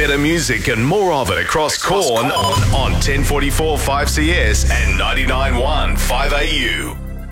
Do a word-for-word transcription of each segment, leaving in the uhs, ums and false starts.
Better music and more of it across Corn on ten forty-four five C S and ninety-nine point one five A U.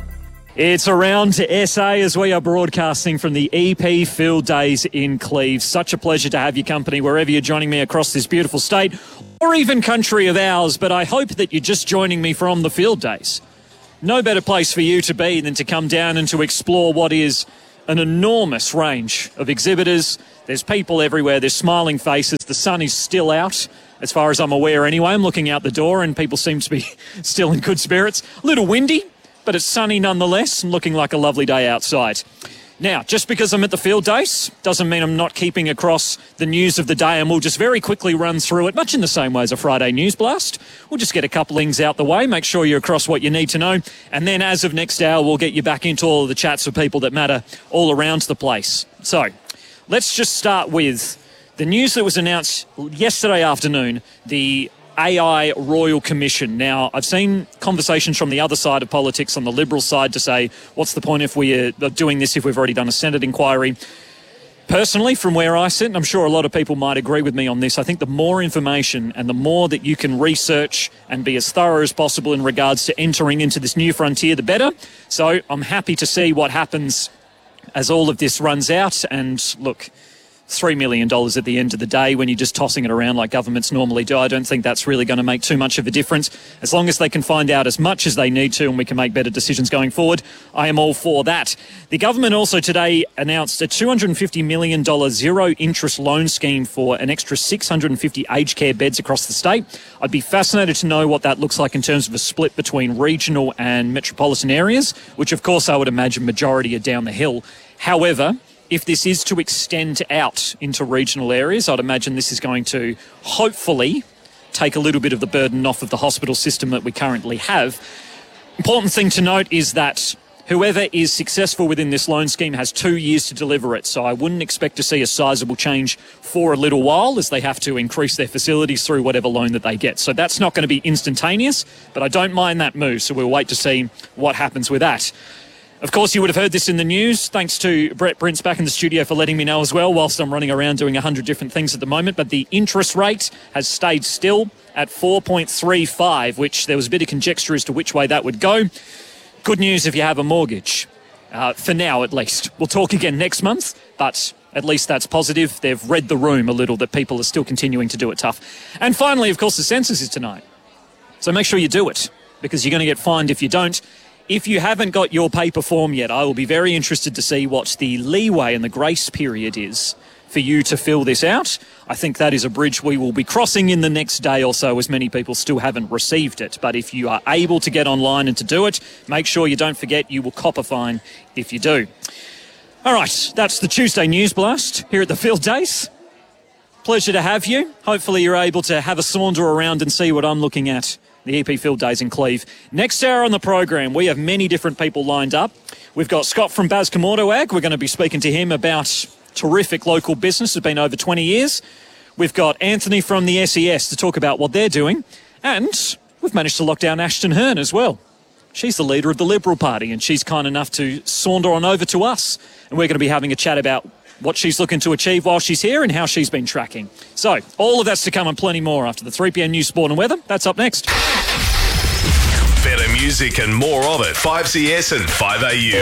It's around to S A as we are broadcasting from the E P Field Days in Cleve. Such a pleasure to have your company wherever you're joining me across this beautiful state or even country of ours, but I hope that you're just joining me from the Field Days. No better place for you to be than to come down and to explore what is an enormous range of exhibitors. There's people everywhere, there's smiling faces, the sun is still out, as far as I'm aware anyway. I'm looking out the door and people seem to be still in good spirits. A little windy, but it's sunny nonetheless and looking like a lovely day outside. Now, just because I'm at the Field Days doesn't mean I'm not keeping across the news of the day, and we'll just very quickly run through it, much in the same way as a Friday News Blast. We'll just get a couple things out the way, make sure you're across what you need to know, and then as of next hour, we'll get you back into all of the chats with people that matter all around the place. So, let's just start with the news that was announced yesterday afternoon, the A I Royal Commission. Now, I've seen conversations from the other side of politics, on the Liberal side, to say, what's the point if we're doing this if we've already done a Senate inquiry? Personally, from where I sit, and I'm sure a lot of people might agree with me on this, I think the more information and the more that you can research and be as thorough as possible in regards to entering into this new frontier, the better. So I'm happy to see what happens as all of this runs out. And look, three million dollars at the end of the day when you're just tossing it around like governments normally do, I don't think that's really going to make too much of a difference. As long as they can find out as much as they need to and we can make better decisions going forward, I am all for that. The government also today announced a two hundred fifty million dollars zero-interest loan scheme for an extra six hundred fifty aged care beds across the state. I'd be fascinated to know what that looks like in terms of a split between regional and metropolitan areas, which of course I would imagine majority are down the hill. However, if this is to extend out into regional areas, I'd imagine this is going to hopefully take a little bit of the burden off of the hospital system that we currently have. Important thing to note is that whoever is successful within this loan scheme has two years to deliver it, so I wouldn't expect to see a sizable change for a little while as they have to increase their facilities through whatever loan that they get. So that's not going to be instantaneous, but I don't mind that move, so we'll wait to see what happens with that. Of course, you would have heard this in the news. Thanks to Brett Brintz back in the studio for letting me know as well, whilst I'm running around doing a hundred different things at the moment. But the interest rate has stayed still at four point three five, which there was a bit of conjecture as to which way that would go. Good news if you have a mortgage, uh, for now at least. We'll talk again next month, but at least that's positive. They've read the room a little that people are still continuing to do it tough. And finally, of course, the census is tonight. So make sure you do it, because you're going to get fined if you don't. If you haven't got your paper form yet, I will be very interested to see what the leeway and the grace period is for you to fill this out. I think that is a bridge we will be crossing in the next day or so, as many people still haven't received it. But if you are able to get online and to do it, make sure you don't forget you will cop a fine if you do. All right, that's the Tuesday News Blast here at the Field Days. Pleasure to have you. Hopefully you're able to have a saunter around and see what I'm looking at. The E P Field Days in Cleve. Next hour on the program, we have many different people lined up. We've got Scott from Bascomoreto Ag. We're going to be speaking to him about terrific local business. It's been over twenty years. We've got Anthony from the S E S to talk about what they're doing. And we've managed to lock down Ashton Hearn as well. She's the leader of the Liberal Party, and she's kind enough to saunter on over to us. And we're going to be having a chat about what she's looking to achieve while she's here and how she's been tracking. So, all of that's to come and plenty more after the three p m news, sport and weather. That's up next. Better music and more of it. five C S and five A U.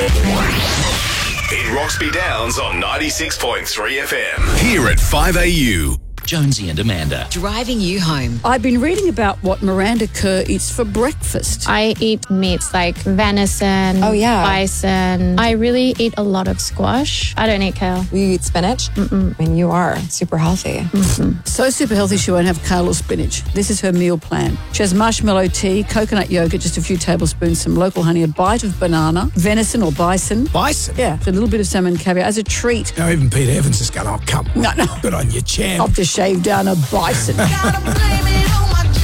In Roxby Downs on ninety-six point three F M. Here at five A U. Jonesy and Amanda. Driving you home. I've been reading about what Miranda Kerr eats for breakfast. I eat meats like venison, oh, yeah. bison. I really eat a lot of squash. I don't eat kale. You eat spinach? Mm-mm. I mean, you are super healthy. Mm-hmm. So super healthy she won't have kale or spinach. This is her meal plan. She has marshmallow tea, coconut yogurt, just a few tablespoons, some local honey, a bite of banana, venison or bison. Bison? Yeah, a little bit of salmon caviar as a treat. Now, even Pete Evans is going, oh, come on. No, no. Good on your champ. I'll just shave down a bison.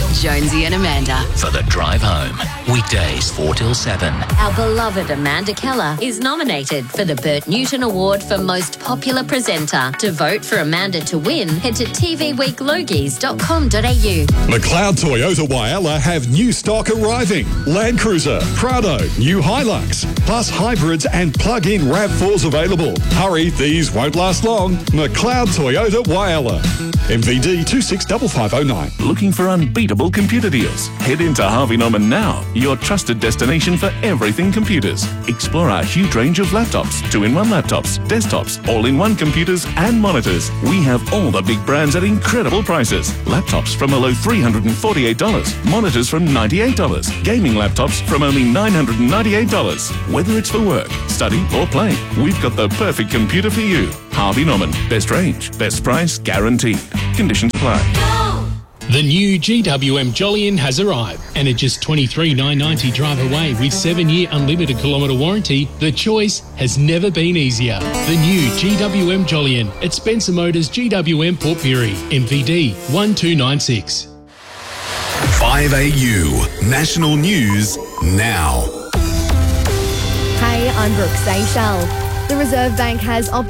Jonesy and Amanda. For the drive home. Weekdays four till seven. Our beloved Amanda Keller is nominated for the Bert Newton Award for Most Popular Presenter. To vote for Amanda to win, head to t v week logies dot com dot a u. McLeod Toyota Whyalla have new stock arriving. Land Cruiser, Prado, new Hilux, plus hybrids and plug-in RAV fours available. Hurry, these won't last long. McLeod Toyota Whyalla. M V D two six five five oh nine. Looking for unbeatable computer deals? Head into Harvey Norman now, your trusted destination for everything computers. Explore our huge range of laptops, two-in-one laptops, desktops, all-in-one computers and monitors. We have all the big brands at incredible prices. Laptops from a low three hundred forty-eight dollars, monitors from ninety-eight dollars, gaming laptops from only nine hundred ninety-eight dollars. Whether it's for work, study or play, we've got the perfect computer for you. Harvey Norman, best range, best price guaranteed. Conditions apply. The new G W M Jolyon has arrived, and at just twenty-three thousand nine hundred ninety dollars drive away with seven-year unlimited kilometre warranty, the choice has never been easier. The new G W M Jolyon at Spencer Motors G W M Port Pirie, M V D one two nine six. five A U National News now. Hey, I'm Brooke Seychelles. The Reserve Bank has opted